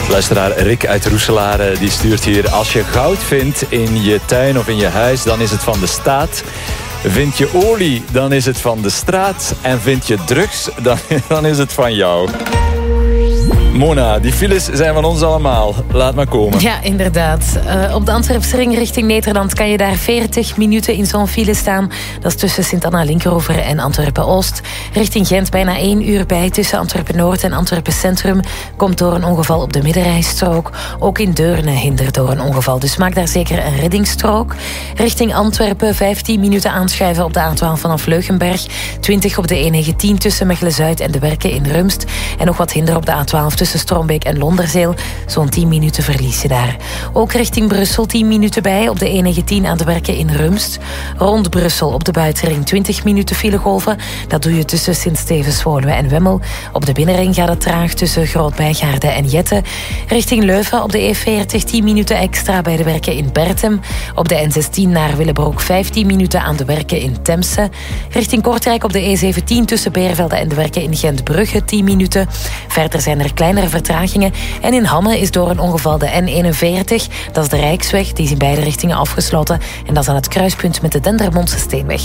Luisteraar Rick uit Roeselaar die stuurt hier: als je goud vindt in je tuin of in je huis, dan is het van de staat. Vind je olie, dan is het van de straat. En vind je drugs, dan is het van jou. Mona, die files zijn van ons allemaal. Laat maar komen. Ja, inderdaad. Op de Antwerpse ring richting Nederland kan je daar 40 minuten in zo'n file staan. Dat is tussen Sint-Anna-Linkeroever en Antwerpen-Oost. Richting Gent bijna 1 uur bij. Tussen Antwerpen-Noord en Antwerpen-Centrum. Komt door een ongeval op de middenrijstrook. Ook in Deurne hindert door een ongeval. Dus maak daar zeker een reddingsstrook. Richting Antwerpen 15 minuten aanschuiven op de A12 vanaf Leugenberg. 20 op de E19 tussen Mechelen-Zuid en de Werken in Rumst. En nog wat hinder op de A12 tussen Strombeek en Londerzeel. Zo'n 10 minuten verlies je daar. Ook richting Brussel 10 minuten bij op de E19 aan de Werken in Rumst. Rond Brussel op de buitenring 20 minuten filegolven. Dat doe je tussen Sint-Stevens, Woluwe en Wemmel. Op de binnenring gaat het traag tussen Groot-Bijgaarden en Jette. Richting Leuven op de E40 10 minuten extra bij de Werken in Bertem. Op de N16 naar Willebroek 15 minuten aan de Werken in Temse. Richting Kortrijk op de E17 tussen Beervelde en de Werken in Gent-Brugge 10 minuten. Verder zijn er kleinere vertragingen. En in Hamme is door een ongeval de N41, dat is de Rijksweg, die is in beide richtingen afgesloten. En dat is aan het kruispunt met de Dendermondse Steenweg.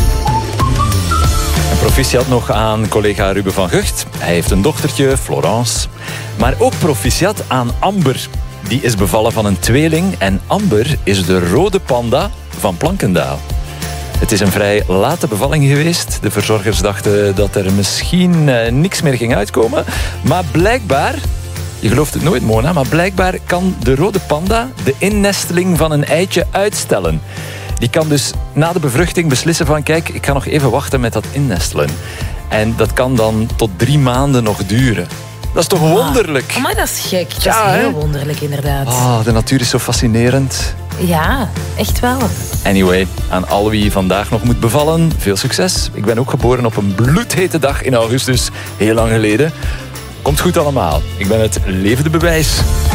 En proficiat nog aan collega Ruben van Gucht. Hij heeft een dochtertje, Florence. Maar ook proficiat aan Amber. Die is bevallen van een tweeling. En Amber is de rode panda van Plankendaal. Het is een vrij late bevalling geweest. De verzorgers dachten dat er misschien niks meer ging uitkomen. Maar blijkbaar, je gelooft het nooit Mona, maar blijkbaar kan de rode panda de innesteling van een eitje uitstellen. Die kan dus na de bevruchting beslissen van kijk, ik ga nog even wachten met dat innestelen. En dat kan dan tot 3 maanden nog duren. Dat is toch wonderlijk? Maar dat is gek. Dat Ja, is heel hè? wonderlijk inderdaad. Oh, de natuur is zo fascinerend. Ja, echt wel. Anyway, aan al wie vandaag nog moet bevallen, veel succes. Ik ben ook geboren op een bloedhete dag in augustus, heel lang geleden. Komt goed allemaal. Ik ben het levende bewijs.